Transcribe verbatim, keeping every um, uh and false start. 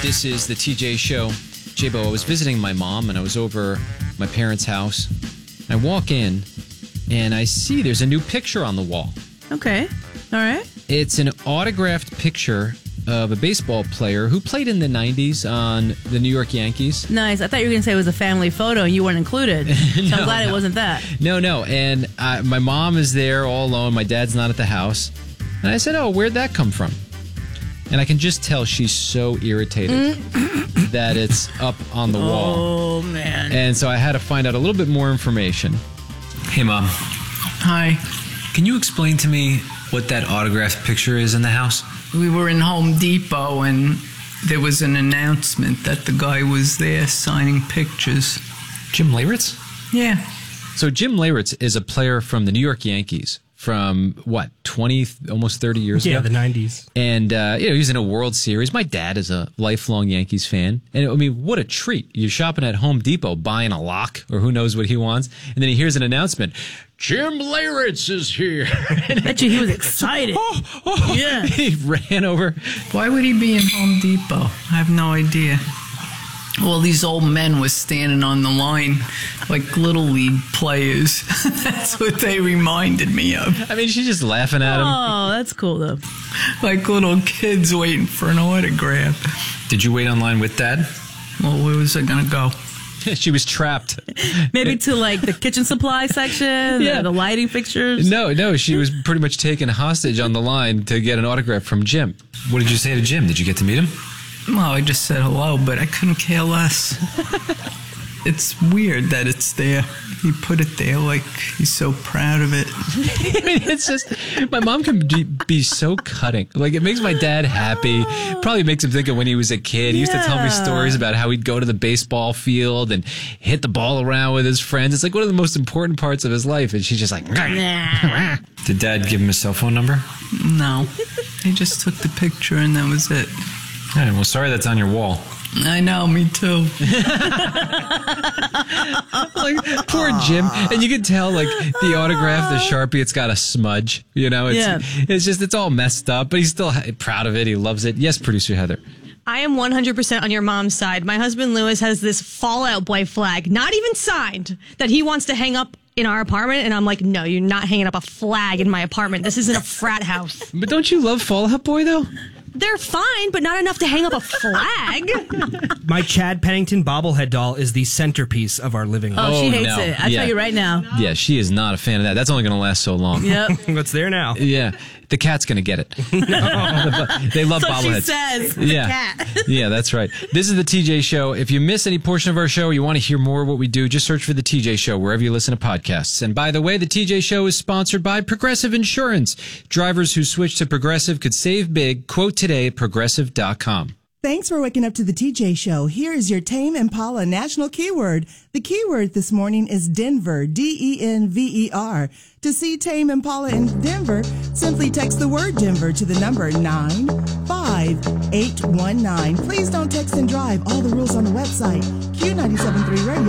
This is the T J Show. J-Bo, I was visiting my mom, and I was over my parents' house. I walk in, and I see there's a new picture on the wall. Okay. All right. It's an autographed picture of a baseball player who played in the nineties on the New York Yankees. Nice. I thought you were going to say it was a family photo and you weren't included. So no, I'm glad no. it wasn't that. No, no. And uh, my mom is there all alone. My dad's not at the house. And I said, oh, where'd that come from? And I can just tell she's so irritated mm. that it's up on the wall. Oh, man. And so I had to find out a little bit more information. Hey, Mom. Hi. Can you explain to me what that autographed picture is in the house? We were in Home Depot and there was an announcement that the guy was there signing pictures. Jim Leyritz? Yeah. So Jim Leyritz is a player from the New York Yankees from, what, twenty, almost thirty years yeah, ago? Yeah, the nineties. And, uh, you know, he was in a World Series. My dad is a lifelong Yankees fan. And, I mean, what a treat. You're shopping at Home Depot buying a lock or who knows what he wants. And then he hears an announcement. Jim Leyritz is here. I bet you he was excited. oh, oh. Yeah. He ran over. Why would he be in Home Depot? I have no idea. All these old men were standing on the line like Little League players. That's what they reminded me of. I mean, she's just laughing at him. Oh, that's cool, though. Like little kids waiting for an autograph. Did you wait online with Dad? Well, where was I going to go? She was trapped. Maybe to like the kitchen supply section, yeah. the, the lighting fixtures. No, no, she was pretty much taken hostage on the line to get an autograph from Jim. What did you say to Jim? Did you get to meet him? Well, I just said hello, but I couldn't care less. It's weird that it's there. He put it there like he's so proud of it. I mean, it's just, my mom can be, be so cutting. Like, it makes my dad happy. Probably makes him think of when he was a kid. He used yeah. to tell me stories about how he'd go to the baseball field and hit the ball around with his friends. It's like one of the most important parts of his life. And she's just like, nah. Did Dad give him his cell phone number? No. He just took the picture and that was it. All right, well, sorry that's on your wall. I know, me too. Like, poor Jim. And you can tell, like, the autograph, the Sharpie, it's got a smudge. You know, it's, yeah. it's just, it's all messed up, but he's still proud of it. He loves it. Yes, producer Heather. I am one hundred percent on your mom's side. My husband, Lewis, has this Fall Out Boy flag, not even signed, that he wants to hang up in our apartment. And I'm like, no, you're not hanging up a flag in my apartment. This isn't a frat house. But don't you love Fall Out Boy, though? They're fine, but not enough to hang up a flag. My Chad Pennington bobblehead doll is the centerpiece of our living room. Oh, she Oh, hates no. it. I Yeah. tell you right now. Yeah, she is not a fan of that. That's only going to last so long. Yep. What's there now? Yeah, the cat's going to get it. They love So bobbleheads. she says, the yeah. cat. Yeah, that's right. This is the T J Show. If you miss any portion of our show, or you want to hear more of what we do, just search for the T J Show wherever you listen to podcasts. And by the way, the T J Show is sponsored by Progressive Insurance. Drivers who switch to Progressive could save big. Quote today at progressive dot com. Thanks for waking up to the T J Show. Here is your Tame Impala national keyword. The keyword this morning is Denver, D E N V E R. To see Tame Impala in Denver, simply text the word Denver to the number nine five eight one nine. Please don't text and drive. All the rules on the website, Q nine seven three radio